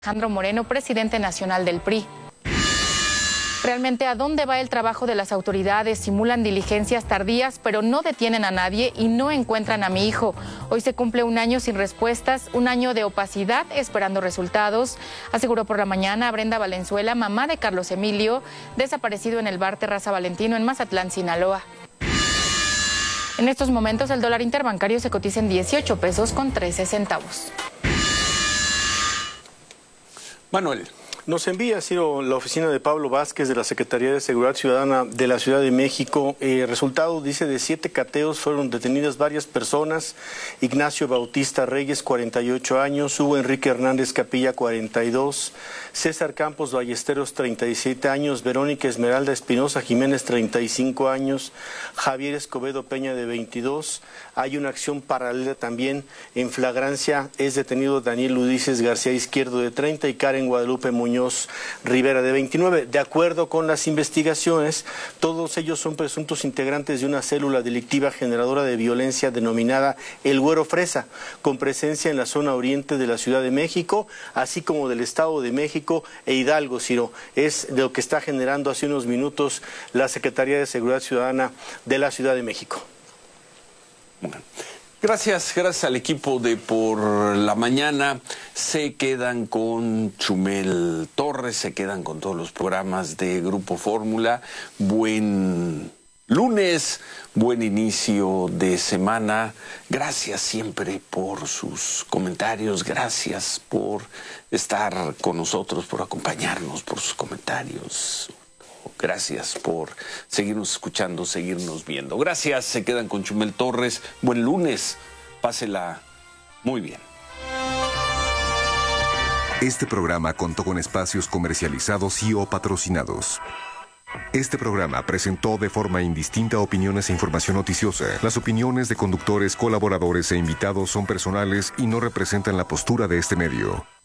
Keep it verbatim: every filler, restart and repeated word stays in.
Alejandro Moreno, presidente nacional del P R I. Realmente, ¿a dónde va el trabajo de las autoridades? Simulan diligencias tardías, pero no detienen a nadie y no encuentran a mi hijo. Hoy se cumple un año sin respuestas, un año de opacidad esperando resultados, aseguró por la mañana Brenda Valenzuela, mamá de Carlos Emilio, desaparecido en el bar Terraza Valentino en Mazatlán, Sinaloa. En estos momentos el dólar interbancario se cotiza en dieciocho pesos con trece centavos. Manuel. Nos envía, Ciro, la oficina de Pablo Vázquez de la Secretaría de Seguridad Ciudadana de la Ciudad de México. Eh, resultado, dice, de siete cateos fueron detenidas varias personas. Ignacio Bautista Reyes, cuarenta y ocho años, Hugo Enrique Hernández Capilla, cuarenta y dos, César Campos Ballesteros, treinta y siete años, Verónica Esmeralda Espinosa Jiménez, treinta y cinco años, Javier Escobedo Peña, de veintidós. Hay una acción paralela también en flagrancia. Es detenido Daniel Ulises García Izquierdo, de treinta, y Karen Guadalupe Muñoz Rivera, de veintinueve. De acuerdo con las investigaciones, todos ellos son presuntos integrantes de una célula delictiva generadora de violencia denominada El Güero Fresa, con presencia en la zona oriente de la Ciudad de México, así como del Estado de México e Hidalgo, Ciro. Es de lo que está generando hace unos minutos la Secretaría de Seguridad Ciudadana de la Ciudad de México. Bueno, gracias, gracias al equipo de Por la Mañana. Se quedan con Chumel Torres, se quedan con todos los programas de Grupo Fórmula. Buen lunes, buen inicio de semana. Gracias siempre por sus comentarios, gracias por estar con nosotros, por acompañarnos, por sus comentarios. Gracias por seguirnos escuchando, seguirnos viendo. Gracias, se quedan con Chumel Torres. Buen lunes, pásela muy bien. Este programa contó con espacios comercializados y o patrocinados. Este programa presentó de forma indistinta opiniones e información noticiosa. Las opiniones de conductores, colaboradores e invitados son personales y no representan la postura de este medio.